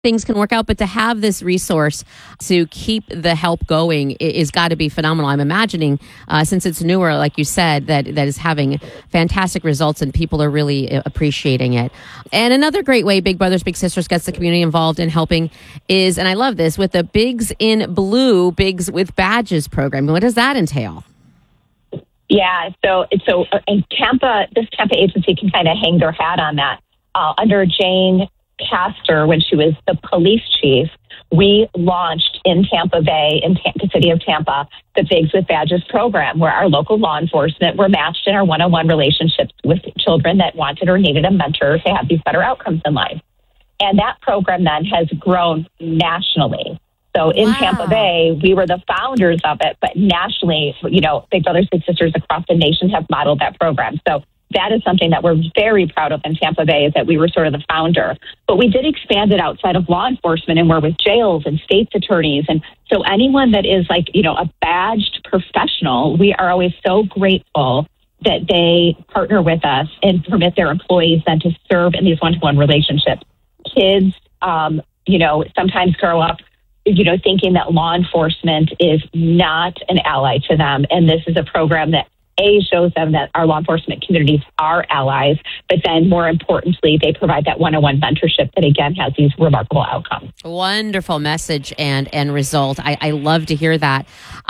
things can work out, but to have this resource to keep the help going is got to be phenomenal. I'm imagining, since it's newer, like you said, that is having fantastic results and people are really appreciating it. And another great way Big Brothers Big Sisters gets the community involved in helping is, and I love this, with the Bigs in Blue, Bigs with Badges program. What does that entail? Yeah, so in Tampa, this Tampa agency can kind of hang their hat on that. Under Jane Castor, when she was the police chief, we launched in Tampa Bay, in the city of Tampa, the Bigs with Badges program, where our local law enforcement were matched in our one-on-one relationships with children that wanted or needed a mentor to have these better outcomes in life. And that program then has grown nationally. So in Tampa Bay, we were the founders of it, but nationally, Big Brothers Big Sisters across the nation have modeled that program. So that is something that we're very proud of in Tampa Bay, is that we were sort of the founder. But we did expand it outside of law enforcement, and we're with jails and state's attorneys. And so anyone that is a badged professional, we are always so grateful that they partner with us and permit their employees then to serve in these one-to-one relationships. Kids, sometimes grow up thinking that law enforcement is not an ally to them. And this is a program that shows them that our law enforcement communities are allies, but then more importantly, they provide that one-on-one mentorship that again has these remarkable outcomes. Wonderful message and result. I love to hear that.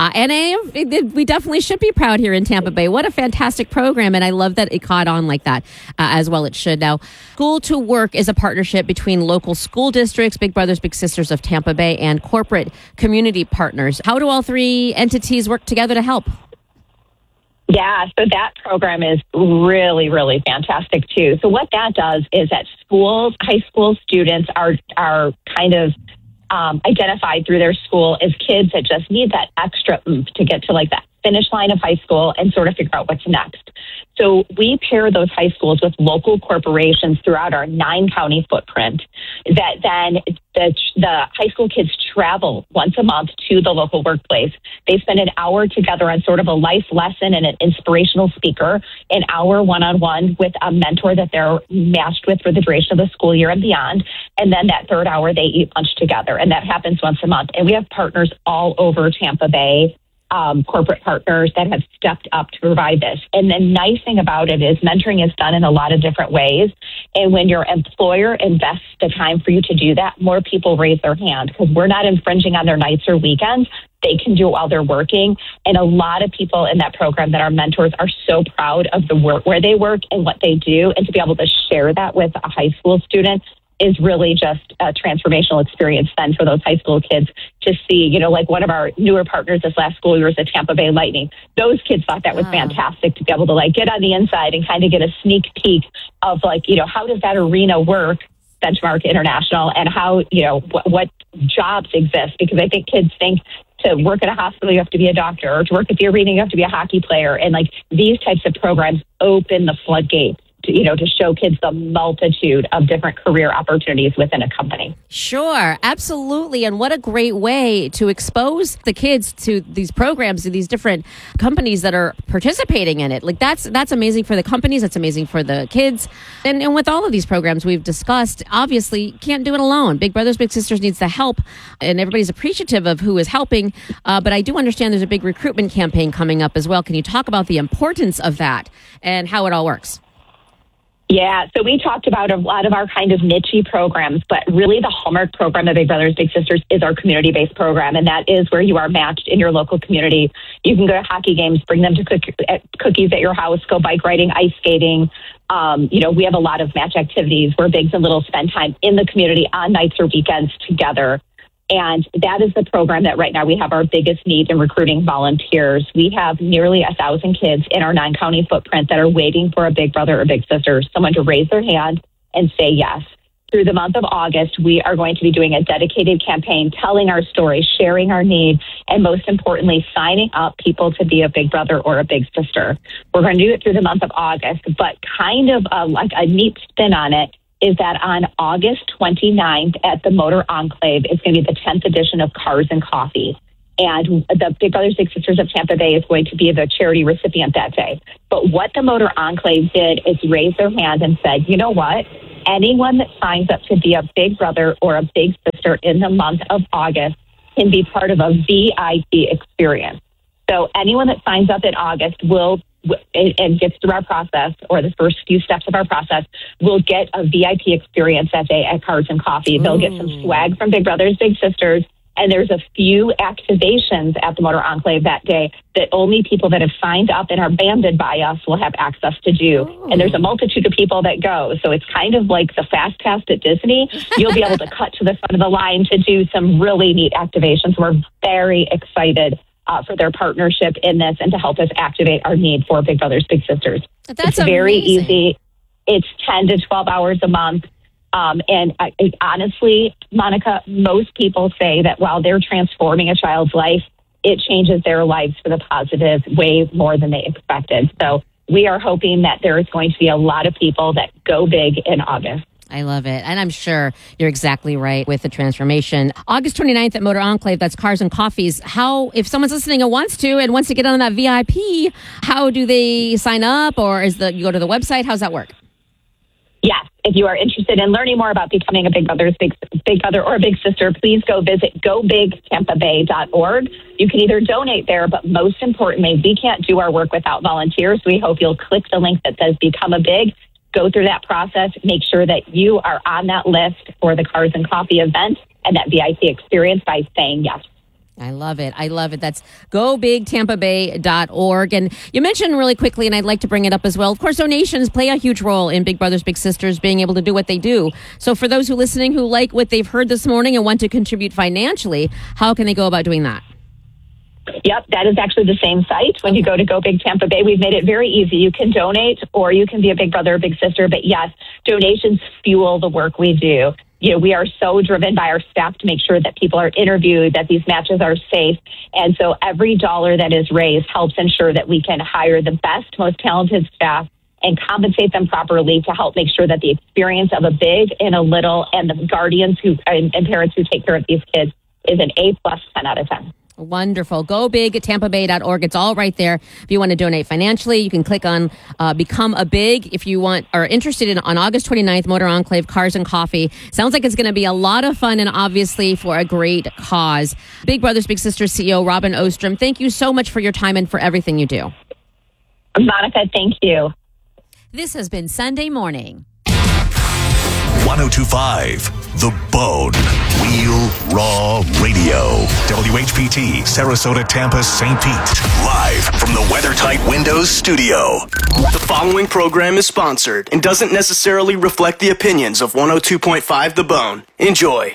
We definitely should be proud here in Tampa Bay. What a fantastic program. And I love that it caught on like that as well. It should. Now, School to Work is a partnership between local school districts, Big Brothers Big Sisters of Tampa Bay, and corporate community partners. How do all three entities work together to help? Yeah, so that program is really, really fantastic too. So what that does is that high school students are kind of identified through their school as kids that just need that extra oomph to get to that finish line of high school and sort of figure out what's next. So we pair those high schools with local corporations throughout our 9-county footprint that then the high school kids travel once a month to the local workplace. They spend an hour together on sort of a life lesson and an inspirational speaker, an hour one-on-one with a mentor that they're matched with for the duration of the school year and beyond. And then that third hour, they eat lunch together. And that happens once a month. And we have partners all over Tampa Bay, corporate partners that have stepped up to provide this. And the nice thing about it is mentoring is done in a lot of different ways. And when your employer invests the time for you to do that, more people raise their hand because we're not infringing on their nights or weekends. They can do it while they're working. And a lot of people in that program that are mentors are so proud of the work where they work and what they do. And to be able to share that with a high school student is really just a transformational experience then for those high school kids to see, one of our newer partners this last school year was the Tampa Bay Lightning. Those kids thought that was fantastic to be able to get on the inside and kind of get a sneak peek of how does that arena work, Benchmark International, and how, what jobs exist. Because I think kids think to work at a hospital, you have to be a doctor, or to work at the arena, you have to be a hockey player. And these types of programs open the floodgates to show kids the multitude of different career opportunities within a company. Sure, absolutely. And what a great way to expose the kids to these programs, to these different companies that are participating in it. That's amazing for the companies. That's amazing for the kids. And with all of these programs we've discussed, obviously you can't do it alone. Big Brothers Big Sisters needs the help, and everybody's appreciative of who is helping. But I do understand there's a big recruitment campaign coming up as well. Can you talk about the importance of that and how it all works? Yeah, so we talked about a lot of our kind of niche programs, but really the hallmark program of Big Brothers Big Sisters is our community-based program, and that is where you are matched in your local community. You can go to hockey games, bring them to cookies at your house, go bike riding, ice skating. We have a lot of match activities where Bigs and Littles spend time in the community on nights or weekends together. And that is the program that right now we have our biggest need in recruiting volunteers. We have nearly 1,000 kids in our 9-county footprint that are waiting for a big brother or big sister, someone to raise their hand and say yes. Through the month of August, we are going to be doing a dedicated campaign, telling our story, sharing our need, and most importantly, signing up people to be a big brother or a big sister. We're going to do it through the month of August, but kind of a neat spin on it is that on August 29th at the Motor Enclave, it's going to be the 10th edition of Cars and Coffee. And the Big Brothers Big Sisters of Tampa Bay is going to be the charity recipient that day. But what the Motor Enclave did is raise their hand and said, you know what? anyone that signs up to be a big brother or a big sister in the month of August can be part of a VIP experience. So anyone that signs up in August and gets through our process, or the first few steps of our process, will get a VIP experience that day at Cards and Coffee. They'll get some swag from Big Brothers Big Sisters, and there's a few activations at the Motor Enclave that day that only people that have signed up and are banded by us will have access to do. And there's a multitude of people that go. So it's kind of like the Fast Pass at Disney. You'll be able to cut to the front of the line to do some really neat activations. We're very excited for their partnership in this and to help us activate our need for Big Brothers Big Sisters. That's it's very amazing. easy. It's 10 to 12 hours a month. And honestly, Monica, most people say that while they're transforming a child's life, it changes their lives for the positive way more than they expected. So we are hoping that there is going to be a lot of people that go big in August. I love it. And I'm sure you're exactly right with the transformation. August 29th at Motor Enclave, that's Cars and Coffees. If someone's listening and wants to get on that VIP, how do they sign up? Or you go to the website? How's that work? Yes. If you are interested in learning more about becoming a Big Brother or a Big Sister, please go visit gobigtampabay.org. You can either donate there, but most importantly, we can't do our work without volunteers. We hope you'll click the link that says Become a Big, go through that process, make sure that you are on that list for the Cars and Coffee event and that VIP experience by saying yes. I love it. I love it. That's gobigtampabay.org. And you mentioned really quickly, and I'd like to bring it up as well, of course, donations play a huge role in Big Brothers Big Sisters being able to do what they do. So for those who are listening who like what they've heard this morning and want to contribute financially, how can they go about doing that? Yep, that is actually the same site. When you go to Go Big Tampa Bay, we've made it very easy. You can donate or you can be a Big Brother or Big Sister. But yes, donations fuel the work we do. We are so driven by our staff to make sure that people are interviewed, that these matches are safe. And so every dollar that is raised helps ensure that we can hire the best, most talented staff and compensate them properly to help make sure that the experience of a big and a little and the guardians and parents who take care of these kids is an A+, 10 out of 10. Wonderful. GoBigTampaBay.org. It's all right there. If you want to donate financially, you can click on Become a Big. If you are interested on August 29th, Motor Enclave, Cars and Coffee. Sounds like it's going to be a lot of fun and obviously for a great cause. Big Brothers Big Sisters CEO Robin Ostrom, thank you so much for your time and for everything you do. Monica, thank you. This has been Sunday Morning. 102.5 The Bone. Real Raw Radio. WHPT, Sarasota, Tampa, St. Pete. Live from the WeatherTight Windows studio. The following program is sponsored and doesn't necessarily reflect the opinions of 102.5 The Bone. Enjoy.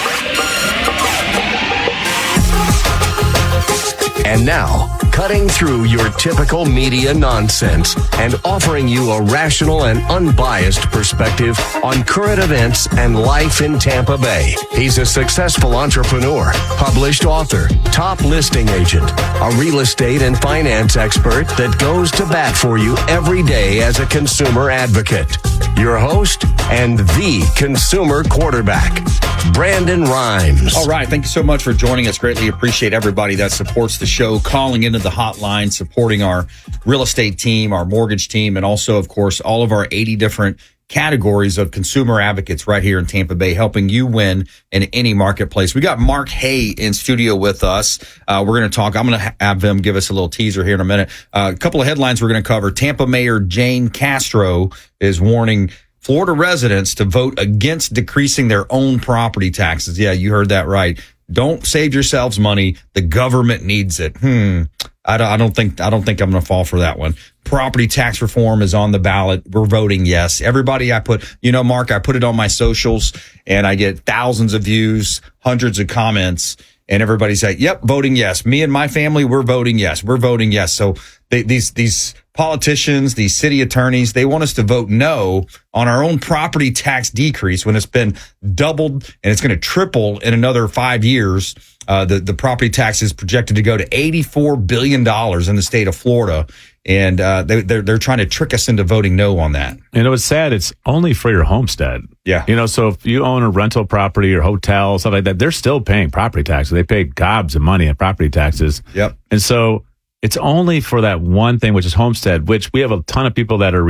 And now, cutting through your typical media nonsense and offering you a rational and unbiased perspective on current events and life in Tampa Bay. He's a successful entrepreneur, published author, top listing agent, a real estate and finance expert that goes to bat for you every day as a consumer advocate. Your host and the consumer quarterback, Brandon Rhymes. All right. Thank you so much for joining us. Greatly appreciate everybody that supports the show, calling into the hotline, supporting our real estate team, our mortgage team, and also, of course, all of our 80 different categories of consumer advocates right here in Tampa Bay, helping you win in any marketplace. We got Mark Hay in studio with us. We're going to talk. I'm going to have him give us a little teaser here in a minute. A couple of headlines we're going to cover. Tampa Mayor Jane Castro is warning Florida residents to vote against decreasing their own property taxes. Yeah, you heard that right. Don't save yourselves money. The government needs it. I don't think I'm going to fall for that one. Property tax reform is on the ballot. We're voting yes. Everybody Mark, I put it on my socials and I get thousands of views, hundreds of comments, and everybody's like, yep, voting yes. Me and my family, we're voting yes. We're voting yes. So these politicians, these city attorneys, they want us to vote no on our own property tax decrease when it's been doubled and it's going to triple in another 5 years. The property tax is projected to go to $84 billion in the state of Florida. And they're trying to trick us into voting no on that. And what's sad, it's only for your homestead. Yeah. So if you own a rental property or hotel, stuff like that, they're still paying property taxes. They pay gobs of money in property taxes. Yep. And so It's only for that one thing, which is homestead, which we have a ton of people that are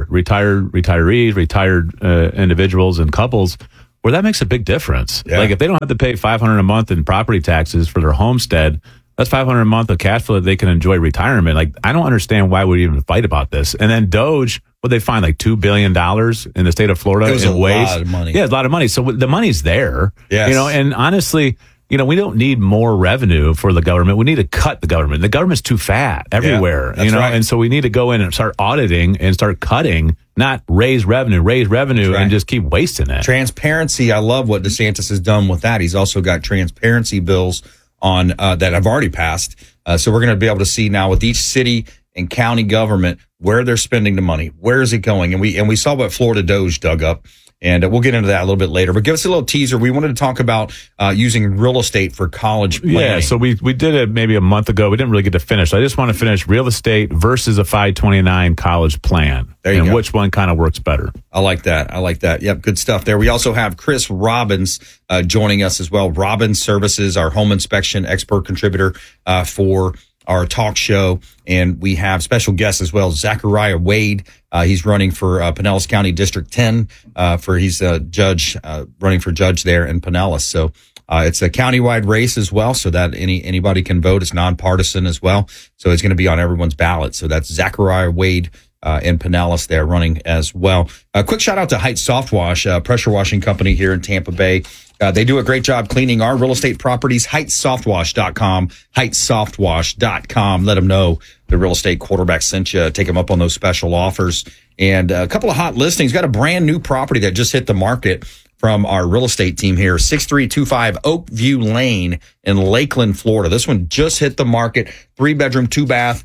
retirees, retired individuals and couples, where that makes a big difference. Yeah. Like if they don't have to pay $500 a month in property taxes for their homestead, that's $500 a month of cash flow that they can enjoy retirement. Like, I don't understand why we even fight about this. And then Doge, what they find, like $2 billion in the state of Florida It was in a waste. lot of money. Yeah, it's a lot of money. So the money's there. Yes. And honestly, we don't need more revenue for the government. We need to cut the government. The government's too fat everywhere, that's right. And so we need to go in and start auditing and start cutting, not raise revenue right. and just keep wasting it. Transparency. I love what DeSantis has done with that. He's also got transparency bills on that have already passed. So we're going to be able to see now with each city and county government where they're spending the money, where is it going, and we saw what Florida Doge dug up. And we'll get into that a little bit later. But give us a little teaser. We wanted to talk about using real estate for college planning. Yeah, so we did it maybe a month ago. We didn't really get to finish. I just want to finish real estate versus a 529 college plan. There you go. Which one kind of works better. I like that. Yep, good stuff there. We also have Chris Robbins joining us as well. Robbins Services, our home inspection expert contributor for our talk show. And we have special guests as well. Zachariah Wade. He's running for Pinellas County District 10 he's a judge, running for judge there in Pinellas. So it's a countywide race as well, so that anybody can vote. It's nonpartisan as well. So it's going to be on everyone's ballot. So that's Zachariah Wade in Pinellas there running as well. A quick shout out to Heights Soft Wash, pressure washing company here in Tampa Bay. They do a great job cleaning our real estate properties. HeightsSoftWash.com, HeightsSoftWash.com. Let them know the real estate quarterback sent you. Take them up on those special offers. And a couple of hot listings. Got a brand new property that just hit the market from our real estate team here. 6325 Oakview Lane in Lakeland, Florida. This one just hit the market. 3-bedroom, 2-bath.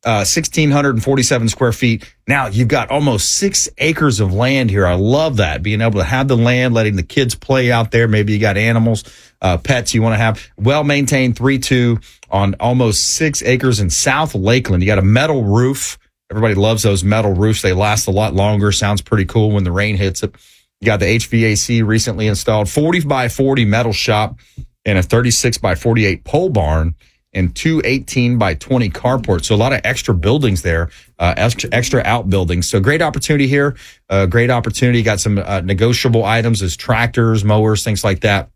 1,647 square feet. Now you've got almost 6 acres of land here. I love that. Being able to have the land, letting the kids play out there. Maybe you got animals, pets you want to have. Well-maintained 3-2 on almost 6 acres in South Lakeland. You got a metal roof. Everybody loves those metal roofs. They last a lot longer. Sounds pretty cool when the rain hits it. You got the HVAC recently installed. 40 by 40 metal shop and a 36 by 48 pole barn. And 2 18 by 20 carports. So a lot of extra buildings there, extra outbuildings. So great opportunity here. Great opportunity. Got some negotiable items as tractors, mowers, things like that.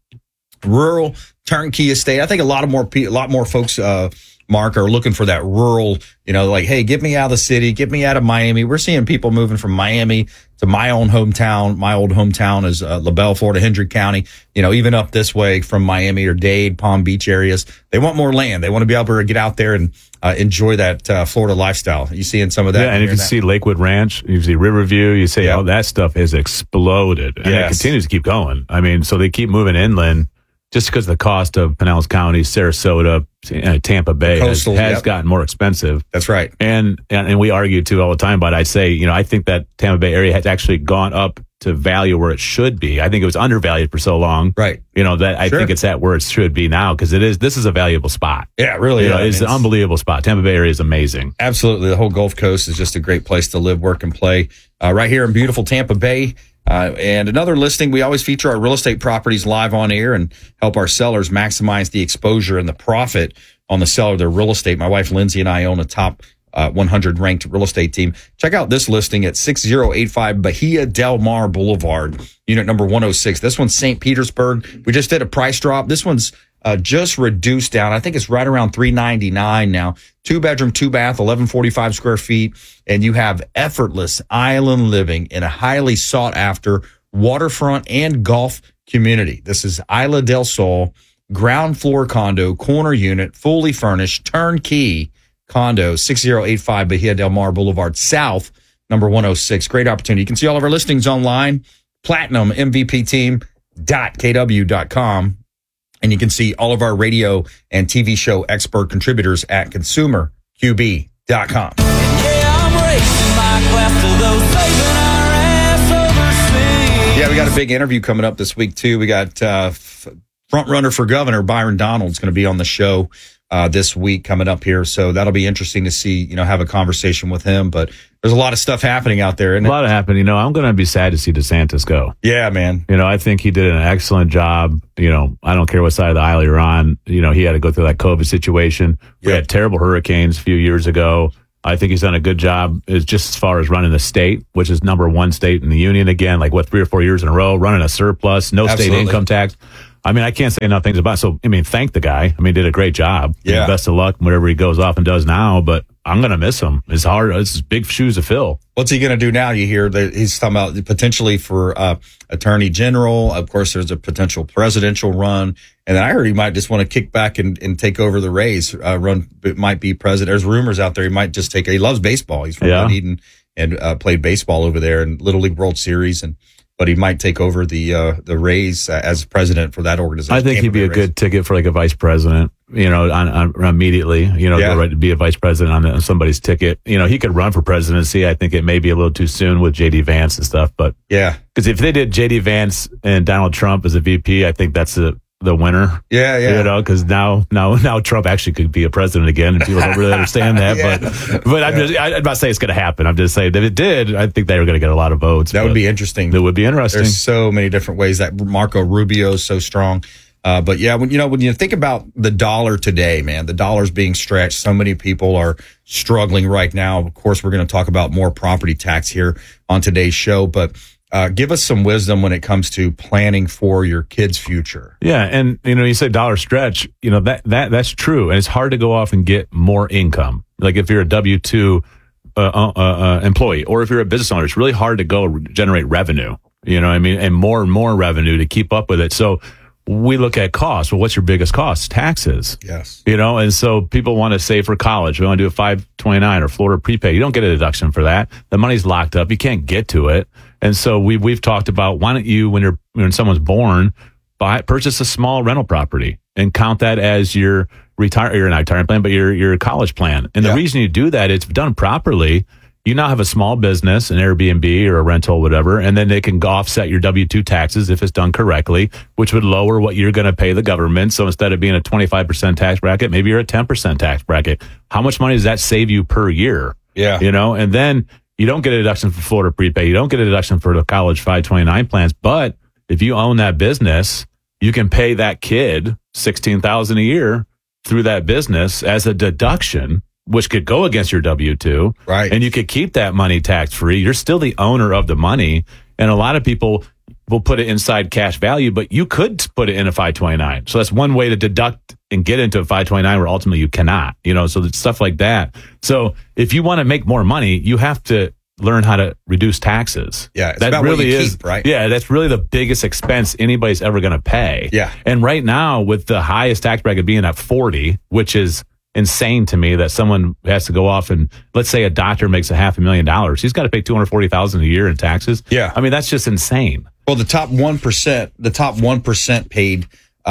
Rural turnkey estate. I think a lot more folks, Mark, are looking for that rural, like, hey, get me out of the city, get me out of Miami. We're seeing people moving from Miami to my own hometown. My old hometown is LaBelle, Florida, Hendrick County. Even up this way from Miami or Dade, Palm Beach areas. They want more land. They want to be able to get out there and enjoy that Florida lifestyle. You seeing some of that? Yeah, and if you see Lakewood Ranch, you see Riverview, you say, oh, that stuff has exploded. And it continues to keep going. I mean, so they keep moving inland. Just because the cost of Pinellas County, Sarasota, Tampa Bay has gotten more expensive. That's right. And we argue too all the time, but I say, I think that Tampa Bay area has actually gone up to value where it should be. I think it was undervalued for so long. Right. I think it's at where it should be now because this is a valuable spot. Yeah, really. It's an unbelievable spot. Tampa Bay area is amazing. Absolutely. The whole Gulf Coast is just a great place to live, work, and play. Right here in beautiful Tampa Bay. And another listing, we always feature our real estate properties live on air and help our sellers maximize the exposure and the profit on the seller of their real estate. My wife, Lindsay, and I own a top 100 ranked real estate team. Check out this listing at 6085 Bahia Del Mar Boulevard, unit number 106. This one's St. Petersburg. We just did a price drop. This one's just reduced down. I think it's right around $399 now. 2-bedroom, 2-bath, 1145 square feet. And you have effortless island living in a highly sought after waterfront and golf community. This is Isla del Sol, ground floor condo, corner unit, fully furnished, turnkey condo, 6085 Bahia Del Mar Boulevard South, number 106. Great opportunity. You can see all of our listings online, platinummvpteam.kw.com. And you can see all of our radio and TV show expert contributors at consumerqb.com. Yeah, we got a big interview coming up this week, too. We got front runner for governor, Byron Donald's going to be on the show this week coming up here. So that'll be interesting to see, have a conversation with him. But there's a lot of stuff happening out there. A lot happening. I'm going to be sad to see DeSantis go. Yeah, man. I think he did an excellent job. I don't care what side of the aisle you're on. He had to go through that COVID situation. We had terrible hurricanes a few years ago. I think he's done a good job just as far as running the state, which is number one state in the union again, 3 or 4 years in a row, running a surplus, no state income tax. I can't say enough things about it. So, thank the guy. Did a great job. Yeah. Best of luck, whatever he goes off and does now, but I'm going to miss him. It's hard. It's big shoes to fill. What's he going to do now? You hear that he's talking about potentially for attorney general. Of course, there's a potential presidential run. And then I heard he might just want to kick back and take over the Rays, might be president. There's rumors out there he might just he loves baseball. He's from Dunedin and played baseball over there in Little League World Series. But he might take over the Rays as president for that organization. I think he'd be a good ticket for a vice president, on immediately, go right to be a vice president on somebody's ticket. He could run for presidency. I think it may be a little too soon with J.D. Vance and stuff. But yeah, because if they did J.D. Vance and Donald Trump as a VP, I think that's the winner. Yeah. Because now Trump actually could be a president again, and people don't really understand that. But I'm not saying it's going to happen. I'm just saying that if it did, I think they were going to get a lot of votes. That would be interesting. It would be interesting. There's so many different ways that Marco Rubio is so strong. But yeah, when you think about the dollar today, man, the dollar's being stretched. So many people are struggling right now. Of course, we're going to talk about more property tax here on today's show, but give us some wisdom when it comes to planning for your kids' future. Yeah, and you say dollar stretch, that's true, and it's hard to go off and get more income. Like if you're a W-2 employee, or if you're a business owner, it's really hard to go generate revenue. And more revenue to keep up with it. So we look at costs. Well, what's your biggest cost? Taxes. Yes. And so people want to save for college. We want to do a 529 or Florida prepay. You don't get a deduction for that. The money's locked up. You can't get to it. And so we've talked about, why don't you, when someone's born, purchase a small rental property and count that as your retirement plan, but your college plan. And the reason you do that, it's done properly. You now have a small business, an Airbnb or a rental, whatever, and then they can offset your W-2 taxes if it's done correctly, which would lower what you're going to pay the government. So instead of being a 25% tax bracket, maybe you're a 10% tax bracket. How much money does that save you per year? Yeah. And then you don't get a deduction for Florida prepay. You don't get a deduction for the college 529 plans. But if you own that business, you can pay that kid $16,000 a year through that business as a deduction, which could go against your W-2. Right. And you could keep that money tax free. You're still the owner of the money. And a lot of people will put it inside cash value, but you could put it in a 529. So that's one way to deduct and get into a 529 where ultimately you cannot, so it's stuff like that. So if you want to make more money, you have to learn how to reduce taxes. Yeah. It's about really what you keep, right? Yeah. That's really the biggest expense anybody's ever going to pay. Yeah. And right now with the highest tax bracket being at 40, which is insane to me that someone has to go off and, let's say a doctor makes $500,000. He's got to pay $240,000 a year in taxes. Yeah. That's just insane. Well, the top 1% paid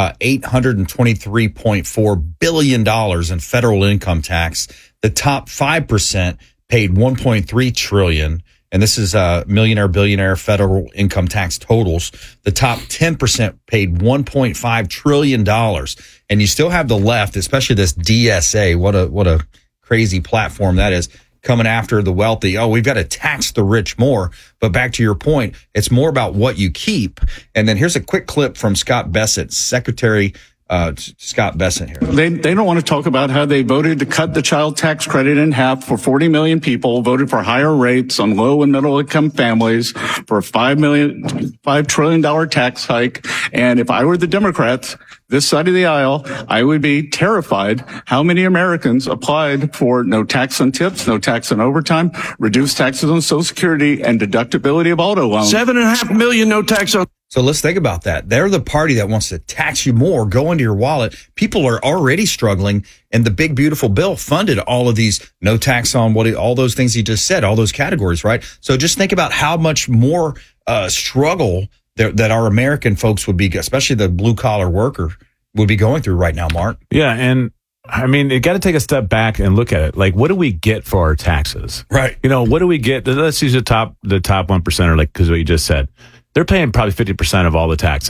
$823.4 billion in federal income tax. The top 5% paid $1.3 trillion. And this is millionaire, billionaire federal income tax totals. The top 10% paid $1.5 trillion. And you still have the left, especially this DSA. What a crazy platform that is, coming after the wealthy. Oh, we've got to tax the rich more. But back to your point, it's more about what you keep. And then here's a quick clip from Scott Bessent, Secretary Scott Bessent here. They don't want to talk about how they voted to cut the child tax credit in half for 40 million people, voted for higher rates on low and middle income families, for a $5 trillion tax hike. And if I were the Democrats, this side of the aisle, I would be terrified how many Americans applied for no tax on tips, no tax on overtime, reduced taxes on Social Security, and deductibility of auto loans. 7.5 million no tax on. So let's think about that. They're the party that wants to tax you more, go into your wallet. People are already struggling, and the big, beautiful bill funded all of these no tax on all those things he just said, all those categories, right? So just think about how much more struggle that our American folks would be, especially the blue-collar worker, would be going through right now, Mark. Yeah, and you got to take a step back and look at it. Like, what do we get for our taxes? Right. What do we get? Let's use the top 1%, because what you just said. They're paying probably 50% of all the taxes.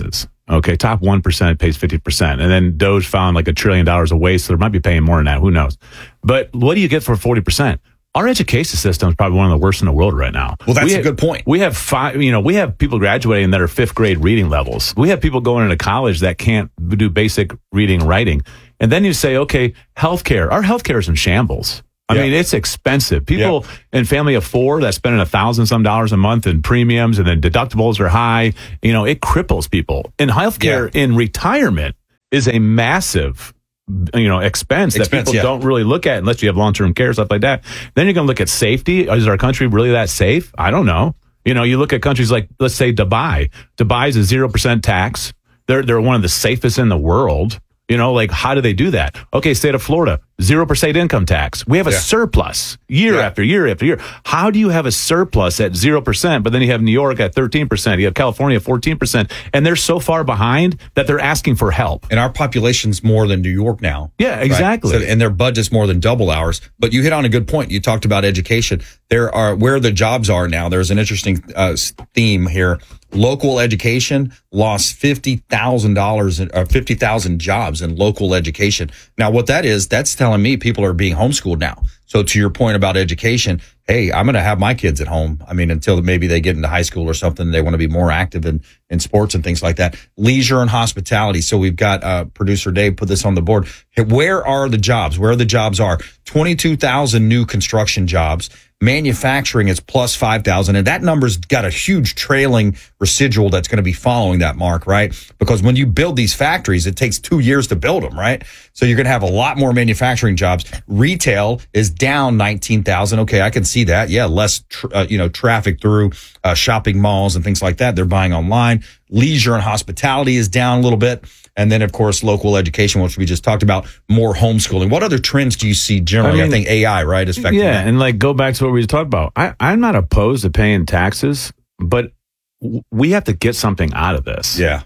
Okay, top 1% pays 50%. And then Doge found like $1 trillion of waste, so they might be paying more than that. Who knows? But what do you get for 40%? Our education system is probably one of the worst in the world right now. Well, that's a good point. We have we have people graduating that are 5th grade reading levels. We have people going into college that can't do basic reading and writing. And then you say, okay, healthcare. Our healthcare is in shambles. I mean, it's expensive. People in family of 4 that's spending $1,000-some a month in premiums, and then deductibles are high. It cripples people. And healthcare in retirement is a massive, expense that people don't really look at unless you have long-term care, stuff like that. Then you're going to look at safety. Is our country really that safe? I don't know. You look at countries like, let's say, Dubai. Dubai is a 0% tax. They're one of the safest in the world. How do they do that? Okay, state of Florida, 0% income tax. We have a surplus year after year after year. How do you have a surplus at 0%, but then you have New York at 13%, you have California at 14%, and they're so far behind that they're asking for help. And our population's more than New York now. Yeah, exactly. Right? And their budget's more than double ours. But you hit on a good point. You talked about education. Where the jobs are now, there's an interesting theme here. Local education lost $50,000 50,000 jobs in local education. Now, what that's telling me people are being homeschooled now. So to your point about education, hey, I'm going to have my kids at home. I mean, until maybe they get into high school or something, they want to be more active in sports and things like that. Leisure and hospitality. So we've got producer Dave put this on the board. Where are the jobs? Where the jobs are? 22,000 new construction jobs. Manufacturing is plus 5,000, and that number's got a huge trailing residual that's going to be following that mark, right? Because when you build these factories, it takes 2 years to build them, right? So you're going to have a lot more manufacturing jobs. Retail is down 19,000. Okay, I can see that. Yeah, less traffic through shopping malls and things like that. They're buying online. Leisure and hospitality is down a little bit. And then, of course, local education, which we just talked about, more homeschooling. What other trends do you see generally? I think AI, right, is affecting that. And go back to what we talked about. I'm not opposed to paying taxes, but we have to get something out of this. Yeah.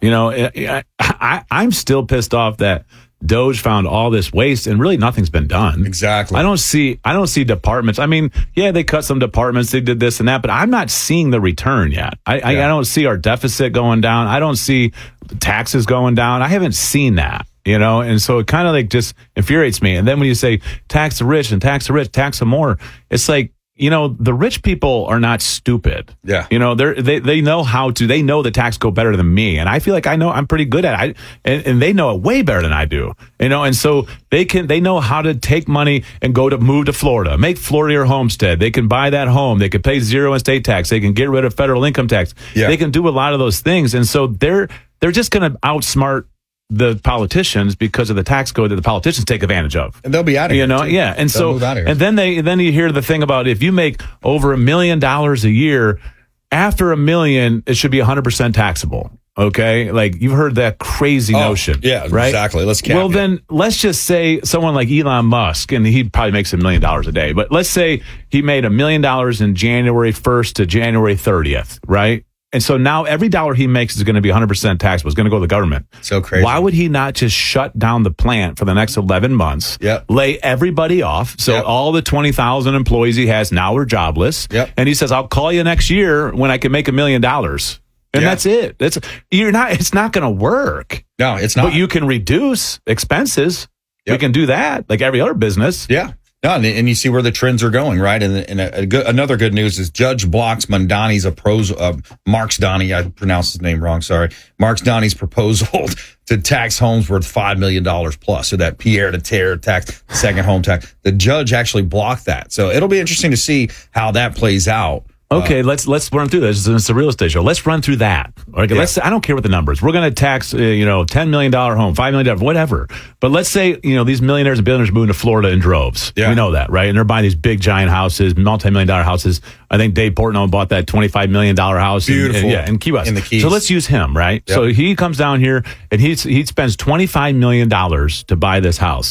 I'm still pissed off that Doge found all this waste and really nothing's been done. Exactly. I don't see departments. I mean, they cut some departments, they did this and that, but I'm not seeing the return yet. I don't see our deficit going down. I don't see taxes going down. I haven't seen that, and so it kind of just infuriates me. And then when you say tax the rich and tax the rich, tax them more, it's like, the rich people are not stupid. Yeah. They know how to, they know the tax code better than me. And I feel like I'm pretty good at it. And they know it way better than I do, and so they know how to take money and move to Florida, make Florida your homestead. They can buy that home. They can pay zero estate tax. They can get rid of federal income tax. Yeah. They can do a lot of those things. And so they're just going to outsmart the politicians because of the tax code that the politicians take advantage of. And they'll be out of here. Yeah. And they'll move out of here. And then you hear the thing about if you make over $1 million a year, after $1 million, it should be 100% taxable. Okay. Like you've heard that crazy notion. Yeah, right? Exactly. Then let's just say someone like Elon Musk, and he probably makes $1 million a day, but let's say he made $1 million in January 1st to January 30th, right? And so now every dollar he makes is going to be 100% taxable. It's going to go to the government. So crazy. Why would he not just shut down the plant for the next 11 months, lay everybody off, so all the 20,000 employees he has now are jobless, and he says, I'll call you next year when I can make $1 million. And that's it. It's not going to work. No, it's not. But you can reduce expenses. We can do that like every other business. Yeah. No, and you see where the trends are going, right? And another good news is Judge blocks Mamdani's Marks Donnie, I pronounced his name wrong, sorry. Marks Donnie's proposal to tax homes worth $5 million plus, so that Pierre to Terre tax, second home tax. The judge actually blocked that. So it'll be interesting to see how that plays out. Okay, let's run through this. It's a real estate show. Let's run through that. Okay, I don't care what the numbers. We're going to tax, $10 million home, $5 million, whatever. But let's say, these millionaires and billionaires are moving to Florida in droves. Yeah. We know that, right? And they're buying these big, giant houses, multi-million-dollar houses. I think Dave Portnoy bought that $25 million house. Beautiful. In Key West. In the Keys. So let's use him, right? Yep. So he comes down here and he spends $25 million to buy this house.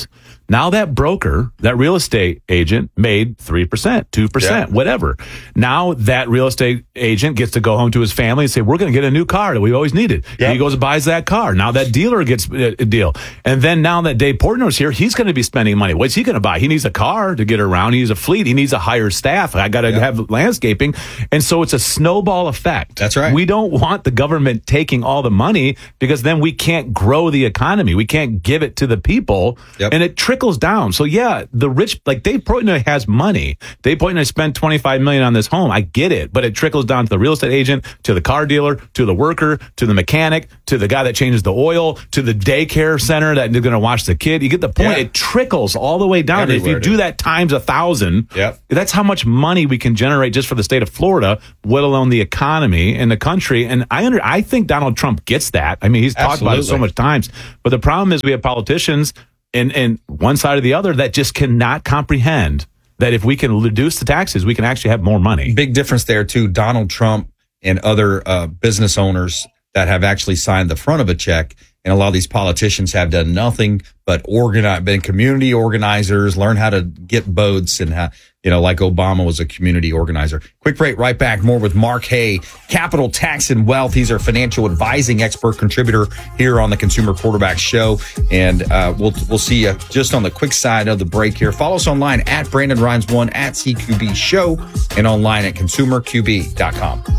Now that broker, that real estate agent made 3%, 2%, whatever. Now that real estate agent gets to go home to his family and say, we're going to get a new car that we always needed. He goes and buys that car. Now that dealer gets a deal. And then now that Dave Portnoy's here, he's going to be spending money. What's he going to buy? He needs a car to get around. He needs a fleet. He needs a higher staff. I got to have landscaping. And so it's a snowball effect. That's right. We don't want the government taking all the money because then we can't grow the economy. We can't give it to the people. And it trickles down. So yeah, the rich, like Dave Portnoy has money. Dave Portnoy spent $25 million on this home. I get it, but it trickles down to the real estate agent, to the car dealer, to the worker, to the mechanic, to the guy that changes the oil, to the daycare center that they're going to watch the kid. You get the point. It trickles all the way down. Everywhere, if you do that times 1,000, that's how much money we can generate just for the state of Florida, let alone the economy in the country. And I think Donald Trump gets that. I mean, he's talked about it so much times. But the problem is we have politicians in one side or the other that just cannot comprehend that if we can reduce the taxes, we can actually have more money. Big difference there, too. Donald Trump and other business owners that have actually signed the front of a check. And a lot of these politicians have done nothing but been community organizers, learn how to get votes, and how, like Obama was a community organizer. Quick break, right back. More with Mark Hay, Capital, Tax, and Wealth. He's our financial advising expert contributor here on the Consumer Quarterback Show. And we'll see you just on the quick side of the break here. Follow us online at Brandon Rhymes1, at CQB Show, and online at consumerqb.com.